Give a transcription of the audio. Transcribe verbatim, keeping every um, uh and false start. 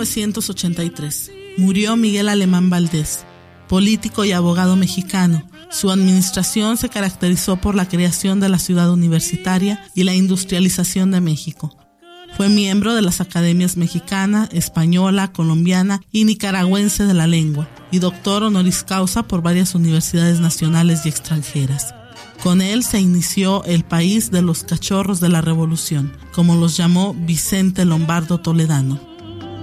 novecientos ochenta y tres, murió Miguel Alemán Valdés, político y abogado mexicano. Su administración se caracterizó por la creación de la ciudad universitaria y la industrialización de México. Fue miembro de las academias mexicana, española, colombiana y nicaragüense de la lengua, y doctor honoris causa por varias universidades nacionales y extranjeras. Con él se inició el país de los cachorros de la revolución, como los llamó Vicente Lombardo Toledano.